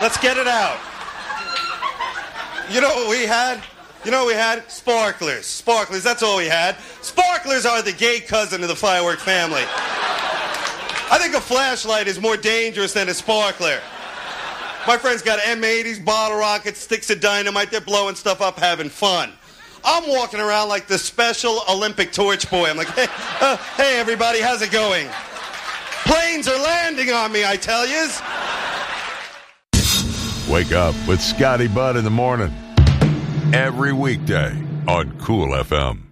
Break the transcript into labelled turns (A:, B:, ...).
A: Let's get it out. You know what we had? Sparklers. Sparklers, that's all we had. Sparklers are the gay cousin of the firework family. I think a flashlight is more dangerous than a sparkler. My friends got M80s, bottle rockets, sticks of dynamite. They're blowing stuff up, having fun. I'm walking around like the Special Olympic torch boy. I'm like, hey, everybody, how's it going? Planes are landing on me, I tell yous.
B: Wake up with Scotty Budd in the morning. Every weekday on Cool FM.